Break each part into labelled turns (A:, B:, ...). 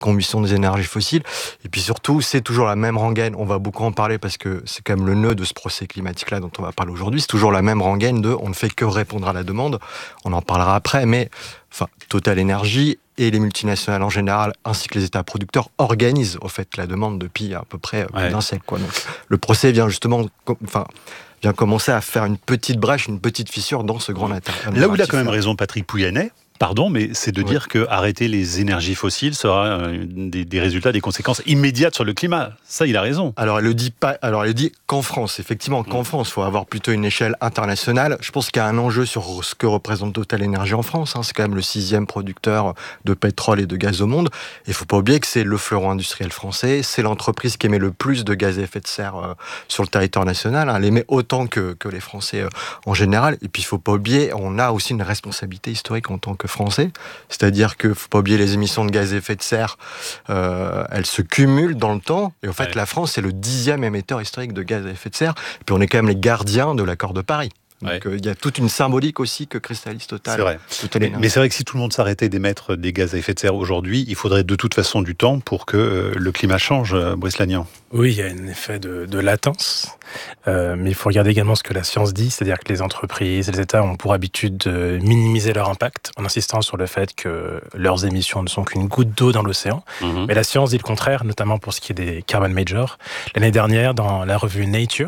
A: combustion des énergies fossiles. Et puis surtout, c'est toujours la même rengaine. On va beaucoup en parler parce que c'est quand même le nœud de ce procès climatique-là dont on va parler aujourd'hui. C'est toujours la même rengaine de on ne fait que répondre à la demande. On en parlera après, mais Total Energy et les multinationales en général, ainsi que les États producteurs, organisent au fait la demande depuis à peu près plus d'un siècle. Donc, le procès vient justement... vient commencer à faire une petite brèche, une petite fissure dans ce grand narratif.
B: Là où il a quand même raison Patrick Pouyanné, mais c'est de dire que arrêter les énergies fossiles sera des résultats, des conséquences immédiates sur le climat. Ça, il a raison.
A: Alors, elle le dit pas. Alors, elle dit qu'en France, effectivement, qu'en France, il faut avoir plutôt une échelle internationale. Je pense qu'il y a un enjeu sur ce que représente Total Energy en France. C'est quand même le 6e producteur de pétrole et de gaz au monde. Et il faut pas oublier que c'est le fleuron industriel français. C'est l'entreprise qui émet le plus de gaz à effet de serre sur le territoire national. Elle émet autant que les Français en général. Et puis, il faut pas oublier, on a aussi une responsabilité historique en tant que Français, c'est-à-dire que faut pas oublier les émissions de gaz à effet de serre, elles se cumulent dans le temps, et en fait la France c'est le 10e émetteur historique de gaz à effet de serre, et puis on est quand même les gardiens de l'accord de Paris. Donc il y a toute une symbolique aussi que cristallise Total.
B: C'est vrai. Mais c'est vrai que si tout le monde s'arrêtait d'émettre des gaz à effet de serre aujourd'hui, il faudrait de toute façon du temps pour que le climat change, Brice Lagnan.
C: Oui, il y a un effet de latence, mais il faut regarder également ce que la science dit, c'est-à-dire que les entreprises, les États ont pour habitude de minimiser leur impact en insistant sur le fait que leurs émissions ne sont qu'une goutte d'eau dans l'océan. Mais la science dit le contraire, notamment pour ce qui est des carbon majors. L'année dernière, dans la revue Nature,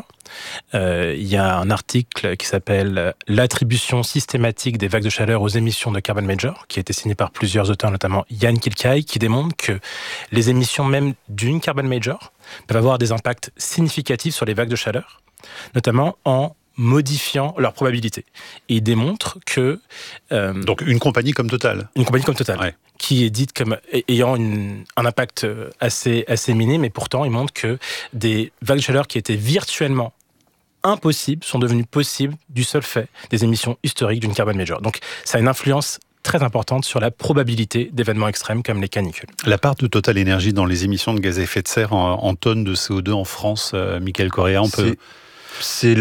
C: il y a un article qui s'appelle « L'attribution systématique des vagues de chaleur aux émissions de carbon major » qui a été signé par plusieurs auteurs, notamment Jan Kilkai, qui démontre que les émissions même d'une carbon major peuvent avoir des impacts significatifs sur les vagues de chaleur, notamment en modifiant leur probabilité. Et il démontre que...
B: Donc une compagnie comme Total.
C: Une compagnie comme Total, qui est dite comme ayant un impact assez minime, mais pourtant il montre que des vagues de chaleur qui étaient virtuellement impossibles sont devenues possibles du seul fait des émissions historiques d'une carbon major. Donc ça a une influence très importante sur la probabilité d'événements extrêmes comme les canicules.
B: La part de Total Energy dans les émissions de gaz à effet de serre en tonnes de CO2 en France, Michael Correa, on peut...
A: C'est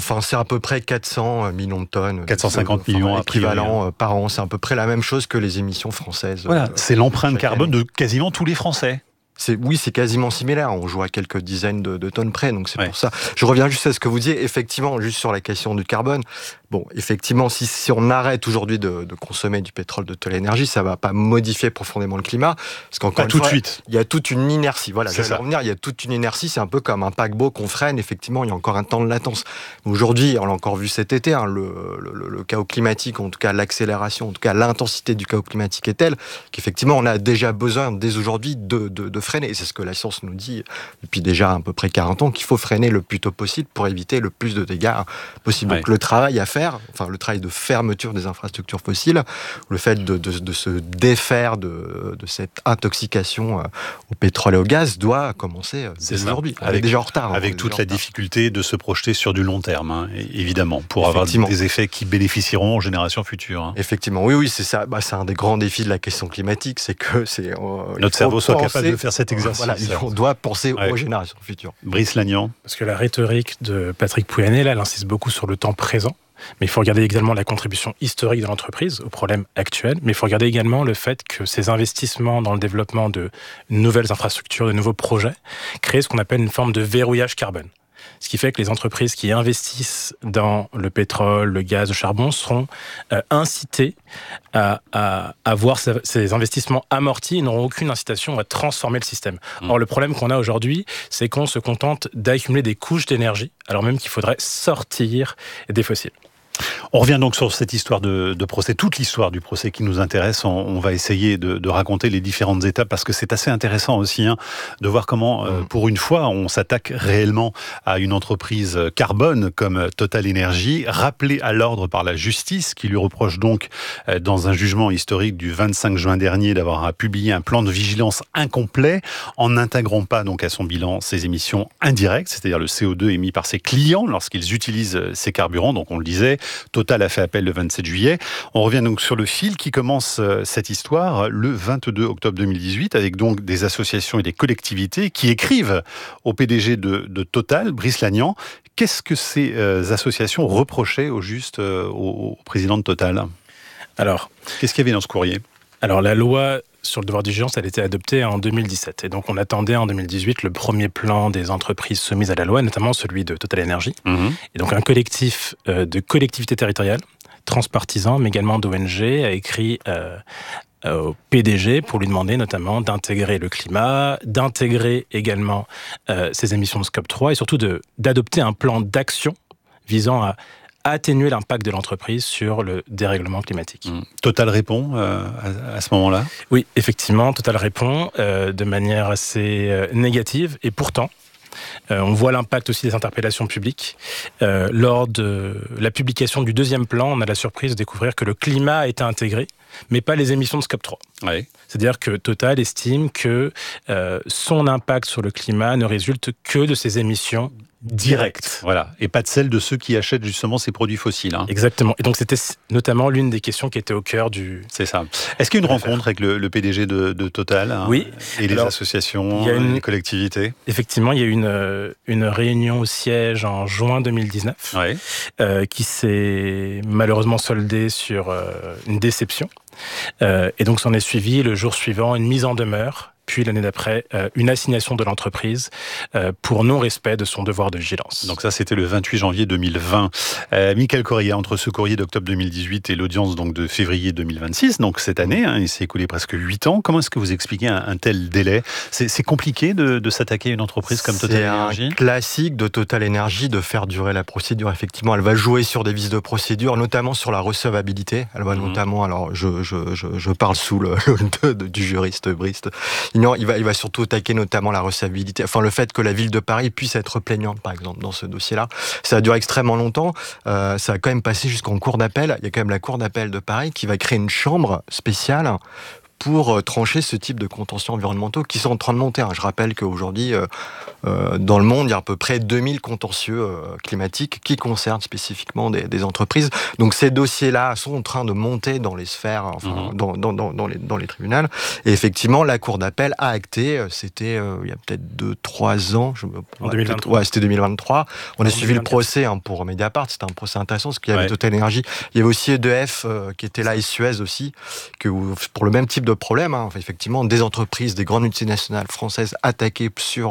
A: à peu près 400 millions de tonnes.
B: 450 millions
A: équivalent par an. C'est à peu près la même chose que les émissions françaises.
B: Voilà, c'est l'empreinte carbone de quasiment tous les Français.
A: C'est quasiment similaire. On joue à quelques dizaines de tonnes près, donc c'est pour ça. Je reviens juste à ce que vous disiez. Effectivement, juste sur la question du carbone. Bon, effectivement, si on arrête aujourd'hui de consommer du pétrole de Total Energy, ça va pas modifier profondément le climat, parce qu'encore une fois, il y a toute une inertie. Voilà, je vais revenir. Il y a toute une inertie. C'est un peu comme un paquebot qu'on freine. Effectivement, il y a encore un temps de latence. Aujourd'hui, on l'a encore vu cet été, le chaos climatique, en tout cas l'accélération, en tout cas l'intensité du chaos climatique est telle qu'effectivement, on a déjà besoin dès aujourd'hui de freiner. Et c'est ce que la science nous dit depuis déjà à peu près 40 ans, qu'il faut freiner le plus tôt possible pour éviter le plus de dégâts possible. Donc le travail à faire, le travail de fermeture des infrastructures fossiles, le fait de se défaire de cette intoxication au pétrole et au gaz doit commencer dès aujourd'hui. On est déjà en retard.
B: Avec toute la difficulté de se projeter sur du long terme, évidemment, pour avoir des effets qui bénéficieront aux générations futures.
A: Effectivement, oui, c'est ça. C'est un des grands défis de la question climatique, c'est que
B: notre cerveau soit capable de faire cet exercice.
A: On doit penser aux générations futures.
B: Brice Lagnan.
C: Parce que la rhétorique de Patrick Pouyanné, là, elle insiste beaucoup sur le temps présent. Mais il faut regarder également la contribution historique de l'entreprise au problème actuel. Mais il faut regarder également le fait que ces investissements dans le développement de nouvelles infrastructures, de nouveaux projets, créent ce qu'on appelle une forme de verrouillage carbone. Ce qui fait que les entreprises qui investissent dans le pétrole, le gaz, le charbon seront incitées à voir ces investissements amortis et n'auront aucune incitation à transformer le système. Or, le problème qu'on a aujourd'hui, c'est qu'on se contente d'accumuler des couches d'énergie, alors même qu'il faudrait sortir des fossiles.
B: On revient donc sur cette histoire de procès, toute l'histoire du procès qui nous intéresse. On va essayer de raconter les différentes étapes parce que c'est assez intéressant aussi de voir comment, pour une fois, on s'attaque réellement à une entreprise carbone comme Total Energy, rappelée à l'ordre par la justice qui lui reproche donc, dans un jugement historique du 25 juin dernier, d'avoir publié un plan de vigilance incomplet en n'intégrant pas donc à son bilan ses émissions indirectes, c'est-à-dire le CO2 émis par ses clients lorsqu'ils utilisent ces carburants. Donc on le disait, Total a fait appel le 27 juillet. On revient donc sur le fil qui commence cette histoire le 22 octobre 2018 avec donc des associations et des collectivités qui écrivent au PDG de Total, Brice Lagnan. Qu'est-ce que ces associations reprochaient au juste au président de Total ?
C: Alors,
B: qu'est-ce qu'il y avait dans ce courrier ?
C: Alors la loi sur le devoir de vigilance, elle a été adoptée en 2017. Et donc on attendait en 2018 le premier plan des entreprises soumises à la loi, notamment celui de Total Energy. Et donc un collectif de collectivités territoriales, transpartisan, mais également d'ONG, a écrit au PDG pour lui demander notamment d'intégrer le climat, d'intégrer également ses émissions de Scope 3 et surtout d'adopter un plan d'action visant à atténuer l'impact de l'entreprise sur le dérèglement climatique.
B: Total répond à ce moment-là ?
C: Oui, effectivement, Total répond de manière assez négative et pourtant, on voit l'impact aussi des interpellations publiques. Lors de la publication du deuxième plan, on a la surprise de découvrir que le climat a été intégré, mais pas les émissions de Scope 3.
B: Oui.
C: C'est-à-dire que Total estime que son impact sur le climat ne résulte que de ses émissions directes.
B: Voilà, et pas de celles de ceux qui achètent justement ces produits fossiles.
C: Exactement. Et donc c'était notamment l'une des questions qui était au cœur du...
B: C'est ça. Est-ce qu'il y a une rencontre avec le PDG de Total
C: Oui.
B: Et les associations, les collectivités ?
C: Effectivement, il y a eu une réunion au siège en juin 2019 qui s'est malheureusement soldée sur une déception. Et donc s'en est suivi le jour suivant une mise en demeure, puis l'année d'après, une assignation de l'entreprise pour non-respect de son devoir de vigilance.
B: Donc ça, c'était le 28 janvier 2020. Michael Correia, entre ce courrier d'octobre 2018 et l'audience donc de février 2026, donc cette année, il s'est écoulé presque 8 ans. Comment est-ce que vous expliquez un tel délai ? C'est compliqué de s'attaquer à une entreprise comme Total Energy ?
A: C'est un classique de Total Energy de faire durer la procédure. Effectivement, elle va jouer sur des vices de procédure, notamment sur la recevabilité. Elle va notamment, alors je parle sous le du juriste Brist. Non, il va surtout attaquer notamment la recevabilité, enfin le fait que la ville de Paris puisse être plaignante, par exemple, dans ce dossier-là. Ça a duré extrêmement longtemps, ça a quand même passé jusqu'en cour d'appel. Il y a quand même la cour d'appel de Paris qui va créer une chambre spéciale pour trancher ce type de contentieux environnementaux qui sont en train de monter. Je rappelle qu'aujourd'hui, dans le monde, il y a à peu près 2000 contentieux climatiques qui concernent spécifiquement des entreprises. Donc ces dossiers-là sont en train de monter dans les sphères, dans les tribunaux. Et effectivement, la Cour d'appel a acté, c'était il y a peut-être 2-3 ans.
C: En 2023.
A: Ouais, c'était 2023. On a suivi le procès pour Mediapart. C'était un procès intéressant parce qu'il y avait Total Energy. Il y avait aussi EDF qui était là et Suez aussi, pour le même type de problème. Effectivement, des entreprises, des grandes multinationales françaises attaquées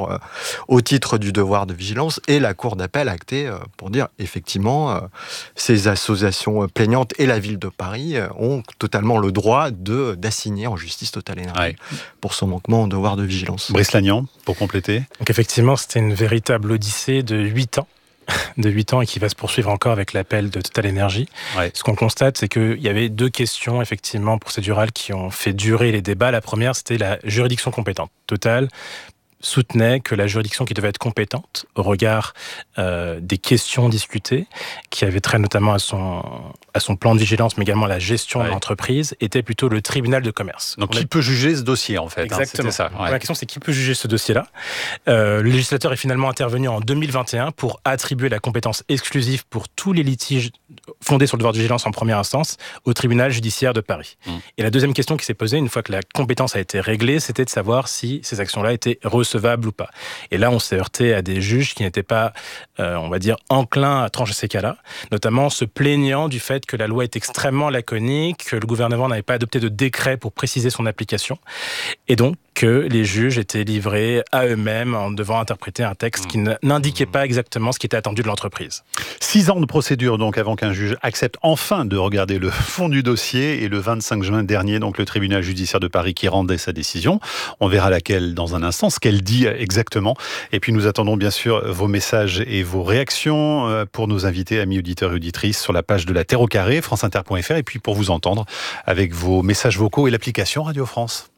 A: au titre du devoir de vigilance, et la Cour d'appel a acté pour dire effectivement ces associations plaignantes et la ville de Paris ont totalement le droit d'assigner en justice Total Energy pour son manquement au devoir de vigilance.
B: Brice Lagnan, pour compléter.
C: Donc effectivement, c'était une véritable odyssée de 8 ans. Et qui va se poursuivre encore avec l'appel de Total Energy. Ce qu'on constate, c'est qu'il y avait 2 questions effectivement procédurales qui ont fait durer les débats. La première, c'était la juridiction compétente. Total soutenait que la juridiction qui devait être compétente au regard des questions discutées, qui avaient trait notamment à son plan de vigilance, mais également à la gestion de l'entreprise, était plutôt le tribunal de commerce.
B: Donc qui peut juger ce dossier, en fait.
C: Exactement.
B: C'était ça.
C: La question, c'est qui peut juger ce dossier-là. Le législateur est finalement intervenu en 2021 pour attribuer la compétence exclusive pour tous les litiges fondés sur le devoir de vigilance en première instance au tribunal judiciaire de Paris. Et la deuxième question qui s'est posée, une fois que la compétence a été réglée, c'était de savoir si ces actions-là étaient recevables ou pas. Et là, on s'est heurté à des juges qui n'étaient pas, on va dire, enclins à trancher ces cas-là, notamment se plaignant du fait que la loi est extrêmement laconique, que le gouvernement n'avait pas adopté de décret pour préciser son application, et donc que les juges étaient livrés à eux-mêmes en devant interpréter un texte qui n'indiquait pas exactement ce qui était attendu de l'entreprise.
B: 6 ans de procédure donc avant qu'un juge accepte enfin de regarder le fond du dossier, et le 25 juin dernier, donc le tribunal judiciaire de Paris qui rendait sa décision. On verra laquelle dans un instant, ce qu'elle dit exactement. Et puis nous attendons bien sûr vos messages et vos réactions pour nos invités, amis auditeurs et auditrices, sur la page de la Terre au carré, franceinter.fr, et puis pour vous entendre avec vos messages vocaux et l'application Radio France.